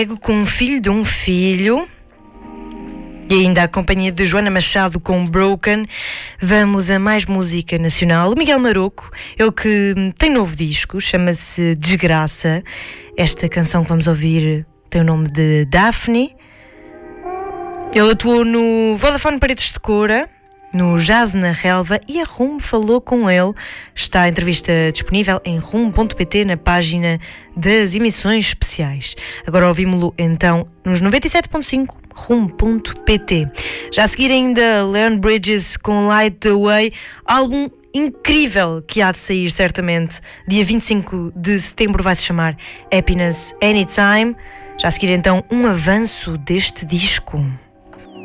Com um filho de um filho. E ainda a companhia de Joana Machado com Broken. Vamos a mais música nacional. O Miguel Maroco, ele que tem novo disco, chama-se Desgraça. Esta canção que vamos ouvir tem o nome de Daphne. Ele atuou no Vodafone Paredes de Coura, no Jazz na Relva, e a Rumo falou com ele. Está a entrevista disponível em rumo.pt, na página das emissões especiais. Agora ouvimos-lo então nos 97.5 rumo.pt. Já a seguir ainda Leon Bridges com Light the Way, álbum incrível que há de sair certamente. Dia 25 de setembro vai se chamar Happiness Anytime. Já a seguir então um avanço deste disco.